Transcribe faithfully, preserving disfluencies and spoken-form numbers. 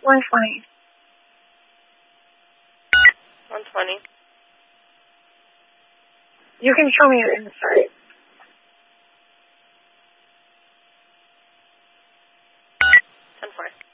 one twenty. one twenty. You can show me your inside. ten four.